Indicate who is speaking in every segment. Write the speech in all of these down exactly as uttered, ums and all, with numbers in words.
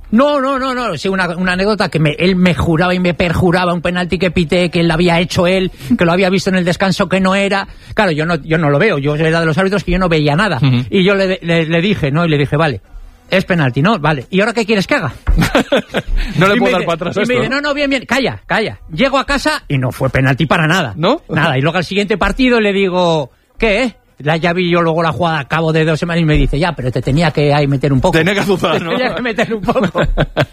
Speaker 1: No, no, no, no, sí, una, una anécdota que me, él me juraba y me perjuraba un penalti que pité, que lo había hecho él, que lo había visto en el descanso que no era. Claro, yo no, yo no lo veo, yo era de los árbitros que yo no veía nada. Uh-huh. Y yo le, le, le dije, ¿no? Y le dije, vale, es penalti, ¿no? Vale. ¿Y ahora qué quieres que haga?
Speaker 2: No le puedo dar para atrás
Speaker 1: y
Speaker 2: esto.
Speaker 1: me dice, no, no, bien, bien, calla, calla. Llego a casa y no fue penalti para nada.
Speaker 2: ¿No?
Speaker 1: Nada. Y luego al siguiente partido le digo, ¿qué, eh? La, ya vi yo luego la jugada a cabo de dos semanas y me dice, ya, pero te tenía que ahí meter un poco.
Speaker 2: Tenía que azuzar, ¿no?
Speaker 1: Tenía que meter un poco.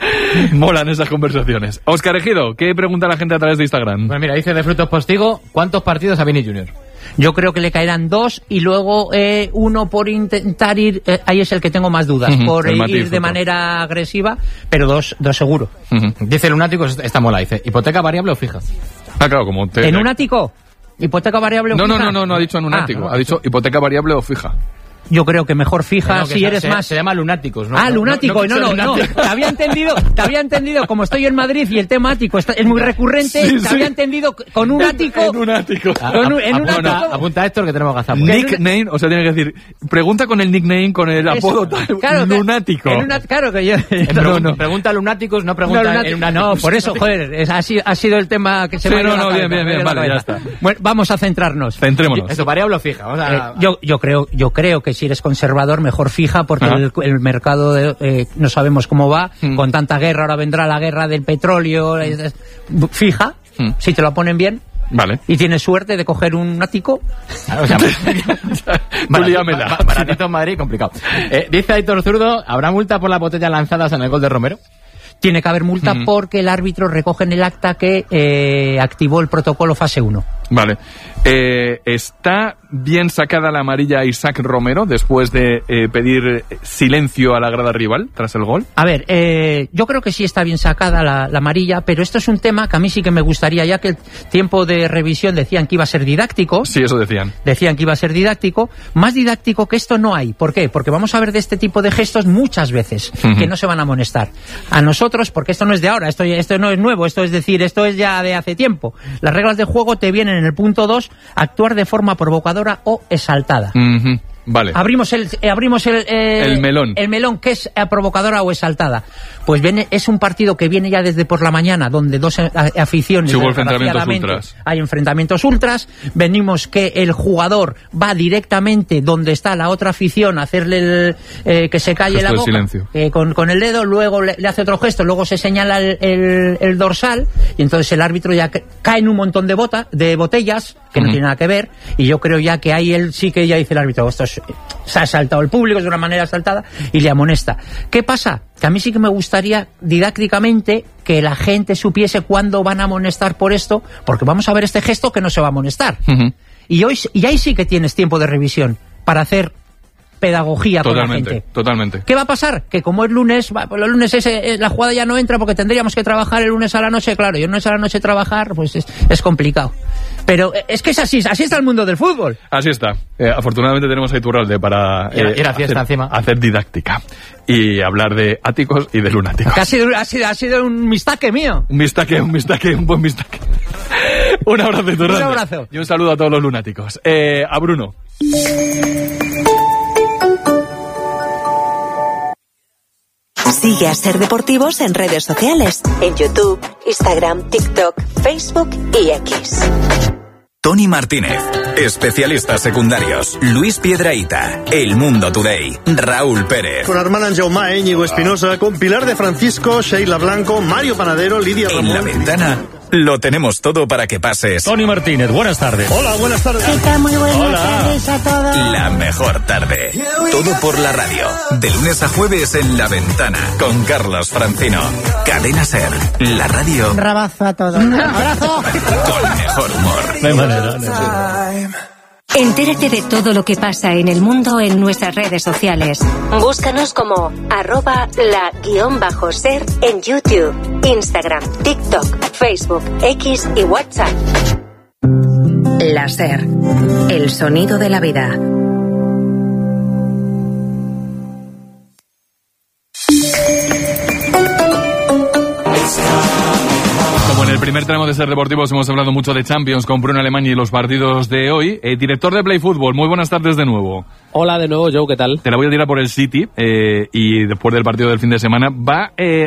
Speaker 2: Molan esas conversaciones. Óscar Ejido, ¿qué pregunta la gente a través de Instagram?
Speaker 3: Pues mira, dice de Frutos Postigo, ¿cuántos partidos a Vini Junior?
Speaker 1: Yo creo que le caerán dos y luego eh, uno por intentar ir, eh, ahí es el que tengo más dudas, uh-huh, por eh, ir de manera agresiva, pero dos, dos seguro.
Speaker 3: Uh-huh. Dice Lunáticos, esta mola, dice, ¿hipoteca variable o fija?
Speaker 2: Ah, claro, como te...
Speaker 1: ¿En un ático? ¿Hipoteca variable o
Speaker 2: no,
Speaker 1: fija?
Speaker 2: No, no, no, no ha dicho en un
Speaker 1: ah,
Speaker 2: ático,
Speaker 1: no,
Speaker 2: ha dicho hipoteca variable o fija.
Speaker 1: Yo creo que mejor fija no, que si eres
Speaker 3: se,
Speaker 1: más...
Speaker 3: Se llama lunáticos, ¿no?
Speaker 1: Ah, lunático, no, no, no, no,
Speaker 3: lunático.
Speaker 1: Te había entendido, te había entendido, como estoy en Madrid y el tema ático está, es muy recurrente, sí, te sí. había entendido con un ático...
Speaker 2: En un ático.
Speaker 1: Con un, en un
Speaker 3: apunta,
Speaker 1: ático.
Speaker 3: Apunta a Héctor que tenemos que hacer.
Speaker 2: Nickname, o sea, tiene que decir, pregunta con el nickname, con el
Speaker 1: Eso,
Speaker 2: apodo tal,
Speaker 1: claro,
Speaker 2: lunático.
Speaker 1: En una, claro que yo...
Speaker 3: No, no. Pregunta lunáticos, no pregunta
Speaker 1: no,
Speaker 3: en una...
Speaker 1: No, por eso, joder, es, ha, sido, ha sido el tema que se
Speaker 2: sí,
Speaker 1: me ha ido
Speaker 2: no, no,
Speaker 1: la
Speaker 2: bien, bien, bien, vale, ya está.
Speaker 1: Bueno, vamos a centrarnos.
Speaker 2: Centrémonos.
Speaker 3: Eso, variable o fija. Vamos a...
Speaker 1: eh, yo, yo, creo, yo creo que si eres conservador, mejor fija, porque el, el mercado de, eh, no sabemos cómo va, mm. con tanta guerra, ahora vendrá la guerra del petróleo, eh, fija, mm. si te lo ponen bien.
Speaker 2: Vale.
Speaker 1: Y tienes suerte de coger un ático.
Speaker 3: Ah, o sea, baratito, ba- baratito en Madrid, complicado. Eh, dice Aitor Zurdo, ¿habrá multa por las botellas lanzadas en el gol de Romero?
Speaker 1: Tiene que haber multa mm. porque el árbitro recoge en el acta que eh, activó el protocolo fase uno.
Speaker 2: Vale. Eh, ¿Está bien sacada la amarilla a Isaac Romero después de eh, pedir silencio a la grada rival tras el gol?
Speaker 1: A ver, eh, yo creo que sí está bien sacada la, la amarilla, pero esto es un tema que a mí sí que me gustaría, ya que el tiempo de revisión decían que iba a ser didáctico.
Speaker 2: Sí, eso decían.
Speaker 1: Decían que iba a ser didáctico. Más didáctico que esto no hay. ¿Por qué? Porque vamos a ver de este tipo de gestos muchas veces uh-huh. que no se van a amonestar. A nosotros, porque esto no es de ahora, esto, esto no es nuevo, esto es decir, esto es ya de hace tiempo. Las reglas de juego te vienen en el punto dos, actuar de forma provocadora o exaltada.
Speaker 2: Uh-huh. Vale.
Speaker 1: Abrimos el eh, abrimos el, eh,
Speaker 2: el melón.
Speaker 1: El melón, que es eh, provocadora o exaltada. Pues viene, es un partido que viene ya desde por la mañana, donde dos eh, aficiones...
Speaker 2: Sí, hubo enfrentamientos ultras.
Speaker 1: Hay enfrentamientos ultras. Venimos que el jugador va directamente donde está la otra afición a hacerle el, eh, que se calle
Speaker 2: gesto
Speaker 1: la boca.
Speaker 2: Silencio.
Speaker 1: Eh, con, con el dedo, luego le, le hace otro gesto, luego se señala el, el, el dorsal y entonces el árbitro ya cae en un montón de, bota, de botellas que uh-huh. no tiene nada que ver, y yo creo ya que ahí él sí que ya dice el árbitro, esto es, se ha saltado el público, es de una manera saltada, y le amonesta. ¿Qué pasa? Que a mí sí que me gustaría didácticamente que la gente supiese cuándo van a amonestar por esto, porque vamos a ver este gesto que no se va a amonestar. Uh-huh. Y, hoy, y ahí sí que tienes tiempo de revisión para hacer pedagogía
Speaker 2: totalmente,
Speaker 1: con la gente.
Speaker 2: Totalmente.
Speaker 1: ¿Qué va a pasar? Que como es lunes, pues los lunes ese, la jugada ya no entra porque tendríamos que trabajar el lunes a la noche. Claro, y el lunes a la noche trabajar, pues es, es complicado. Pero es que es así, así está el mundo del fútbol.
Speaker 2: Así está. Eh, afortunadamente tenemos a Iturralde para
Speaker 3: eh, ir a fiesta
Speaker 2: hacer,
Speaker 3: encima.
Speaker 2: hacer didáctica y hablar de áticos y de lunáticos.
Speaker 1: Ha sido, ha sido, ha sido un mistaque mío.
Speaker 2: Un mistaque, un mistaque, un buen mistaque. Un abrazo, Iturralde.
Speaker 1: Un abrazo.
Speaker 2: Y un saludo a todos los lunáticos. Eh, a Bruno.
Speaker 4: Sigue a Ser Deportivos en redes sociales, en YouTube, Instagram, TikTok, Facebook y X.
Speaker 5: Tony Martínez, especialistas secundarios, Luis Piedrahita, El Mundo Today, Raúl Pérez.
Speaker 6: Con Armand Jaumá, Íñigo Espinosa, con Pilar de Francisco, Sheila Blanco, Mario Panadero, Lidia Ramón.
Speaker 5: En La Ventana lo tenemos todo para que pases.
Speaker 7: Tony Martínez, buenas tardes.
Speaker 6: Hola, buenas tardes.
Speaker 8: ¿Qué tal? Muy buenas
Speaker 7: Hola.
Speaker 8: tardes a todos.
Speaker 5: La mejor tarde. Todo por la radio. De lunes a jueves en La Ventana, con Carlos Francino. Cadena Ser, la radio.
Speaker 8: Un rabazo a todos. Un abrazo.
Speaker 5: Con mejor humor.
Speaker 7: De manera, de
Speaker 9: Entérate de todo lo que pasa en el mundo en nuestras redes sociales.
Speaker 4: Búscanos como arroba la guión bajo ser en YouTube, Instagram, TikTok, Facebook, X y WhatsApp.
Speaker 9: La Ser, el sonido de la vida.
Speaker 2: Como en el primer tramo de Ser Deportivos hemos hablado mucho de Champions con Bruno Alemany y los partidos de hoy, eh, director de Play Fútbol, muy buenas tardes de nuevo.
Speaker 10: Hola de nuevo, Joe, ¿qué tal?
Speaker 2: Te la voy a tirar por el City eh, y después del partido del fin de semana va... Eh,